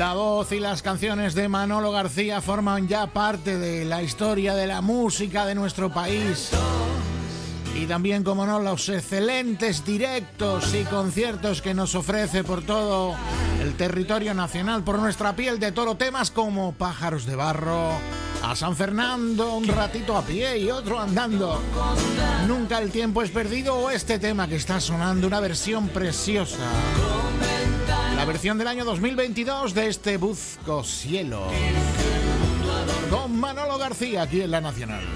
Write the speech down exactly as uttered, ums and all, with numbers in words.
La voz y las canciones de Manolo García forman ya parte de la historia de la música de nuestro país. Y también, como no, los excelentes directos y conciertos que nos ofrece por todo el territorio nacional, por nuestra piel de toro, temas como Pájaros de Barro, A San Fernando, un ratito a pie y otro andando, Nunca el tiempo es perdido, o este tema que está sonando, una versión preciosa, la versión del año dos mil veintidós de este Busco Cielo, con Manolo García aquí en La Nacional.